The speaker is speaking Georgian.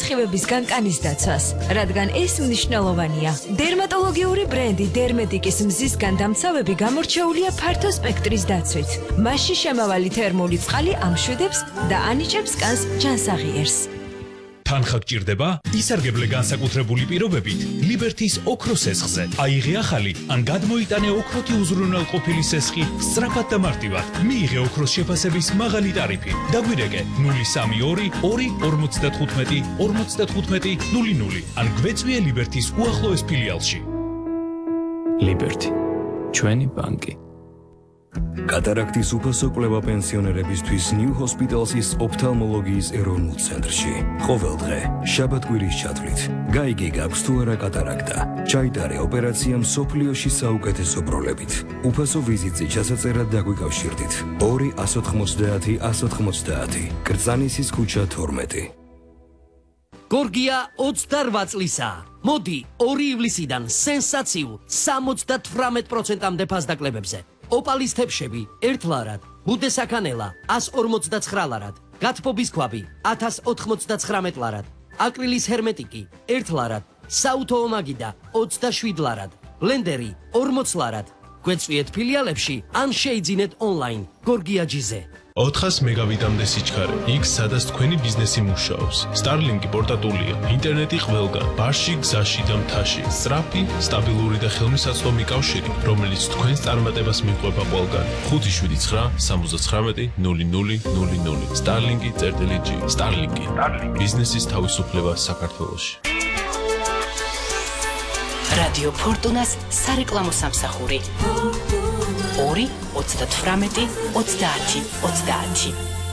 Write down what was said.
სხივების განკანის დაცვას, რადგან ეს მნიშვნელოვანია. დერმატოლოგიური ბრენდი დერმეტიკის მზისგან დამცავები გამორჩეულია ფართო სპექტრის დაცვით. მასში შემავალი თერმული წყალი ამშვიდებს და ანიჭებს კანს ჯანსაღიერს. თანხა გჭირდება? ისარგებლე განსაკუთრებული პირობებით ლიბერთის ოქროს სესხზე. აიღე ახალი ან გადმოიტანე ოქროთი უზრუნველყოფილი სესხი სწრაფად და მარტივად. მიიღე ოქროს შეფასების მაღალი ტარიფი. დაგვირეკე 032 2 55 00 ან გვეწვიე ლიბერთის უახლოეს ფილიალში. ლიბერთი, ჩვენი ბანკი. კატარაქტის უფასო კვლევა პენსიონერებისთვის New Hospital's ოფთალმოლოგიის ეროვნულ ცენტრში. ყოველ დღე, შაბათ-კვირის ჩათვლით, გაიგე გაქვს თუ არა კატარაქტა. ჩაიტარე ოპერაცია მსოფლიოში საუკეთესო პროლებით. უფასო ვიზიტზე ჩასაწერად დაგვიკავშირდით. 2 190 190. კრწანისის ქუჩა 12. გორგია 28 წლისაა. მოდი 2 ივლისიდან სენსაციულ 78%-მდე ფასდაკლებებზე. ოპალის თეფშები 1 ლარად, ბუდესაქანელა 159 ლარად, გათბობის ქვაბი 1099 ლარად, აკრილის ჰერმეტიკი 1 ლარად, საუთო ომაგიდა 27 ლარად, ბლენდერი 40 ლარად. გვეწვიეთ ფილიალებში ან შეიძინეთ ონლაინ გორგიაჯიზე. 400 მეგაბიტამდე სიჩქარე, იქ სადაც თქვენი ბიზნესი მუშაობს. Starlink-ი პორტატულია, ინტერნეტი ყველგან, ბარში, გზაში და მთაში. სწრაფი, სტაბილური და ხელმისაწვდომი კავშირი, რომელიც თქვენს წარმატებას მიყვება ყველგან. 579 79 0000. Starlink-ი.G. Starlink-ი. ბიზნესის თავისუფლება საქართველოში. რადიო ფორტუნას სარეკლამო სამსახური 2 38 30 30.